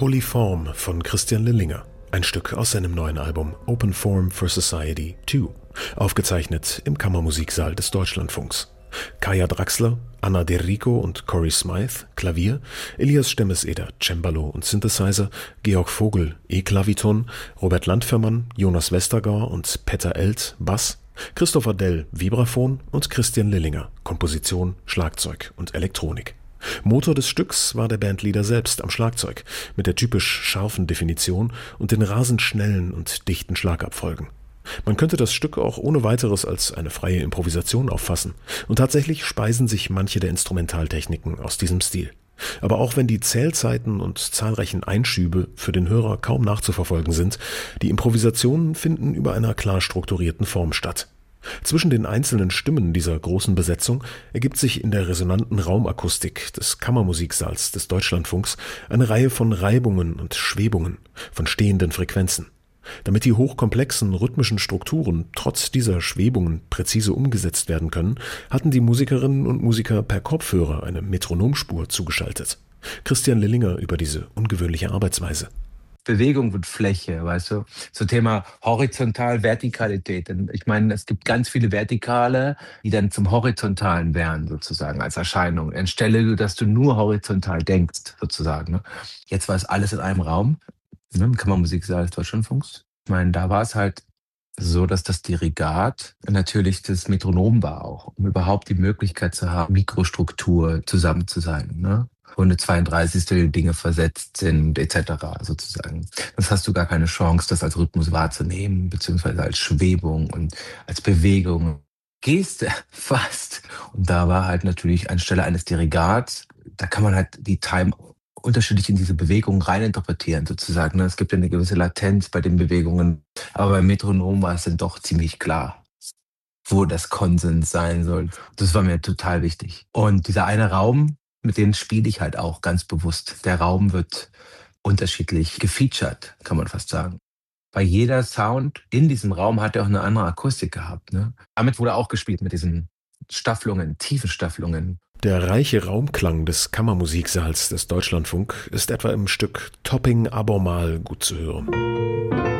Polyform von Christian Lillinger. Ein Stück aus seinem neuen Album Open Form for Society 2, aufgezeichnet im Kammermusiksaal des Deutschlandfunks. Kaya Draxler, Anna De Rico und Corey Smythe, Klavier, Elias Stemmeseder, Cembalo und Synthesizer, Georg Vogel, E-Klaviton, Robert Landfermann, Jonas Westergaard und Petter Elt, Bass, Christopher Dell, Vibraphon und Christian Lillinger, Komposition, Schlagzeug und Elektronik. Motor des Stücks war der Bandleader selbst am Schlagzeug, mit der typisch scharfen Definition und den rasend schnellen und dichten Schlagabfolgen. Man könnte das Stück auch ohne weiteres als eine freie Improvisation auffassen, und tatsächlich speisen sich manche der Instrumentaltechniken aus diesem Stil. Aber auch wenn die Zählzeiten und zahlreichen Einschübe für den Hörer kaum nachzuverfolgen sind, die Improvisationen finden über einer klar strukturierten Form statt. Zwischen den einzelnen Stimmen dieser großen Besetzung ergibt sich in der resonanten Raumakustik des Kammermusiksaals des Deutschlandfunks eine Reihe von Reibungen und Schwebungen, von stehenden Frequenzen. Damit die hochkomplexen rhythmischen Strukturen trotz dieser Schwebungen präzise umgesetzt werden können, hatten die Musikerinnen und Musiker per Kopfhörer eine Metronomspur zugeschaltet. Christian Lillinger über diese ungewöhnliche Arbeitsweise. Bewegung wird Fläche, weißt du? So Thema Horizontal-Vertikalität. Denn ich meine, es gibt ganz viele Vertikale, die dann zum Horizontalen werden, sozusagen, als Erscheinung. Anstelle, dass du nur horizontal denkst, sozusagen. Ne? Jetzt war es alles in einem Raum, ne? Im Kammermusiksaal des Deutschlandfunks. Ich meine, da war es halt so, dass das Dirigat natürlich das Metronom war auch, um überhaupt die Möglichkeit zu haben, Mikrostruktur zusammen zu sein, ne? Wo eine 32. Dinge versetzt sind, etc. sozusagen. Das hast du gar keine Chance, das als Rhythmus wahrzunehmen, beziehungsweise als Schwebung und als Bewegung. Geste fast. Und da war halt natürlich anstelle eines Dirigats, da kann man halt die Time unterschiedlich in diese Bewegungen reininterpretieren, sozusagen. Es gibt ja eine gewisse Latenz bei den Bewegungen, aber beim Metronom war es dann doch ziemlich klar, wo das Konsens sein soll. Das war mir total wichtig. Und dieser eine Raum, mit denen spiele ich halt auch ganz bewusst. Der Raum wird unterschiedlich gefeatured, kann man fast sagen. Weil jeder Sound in diesem Raum hat ja auch eine andere Akustik gehabt. Ne? Damit wurde auch gespielt mit diesen Staffelungen, tiefen Staffelungen. Der reiche Raumklang des Kammermusiksaals des Deutschlandfunk ist etwa im Stück Topping Abormal gut zu hören.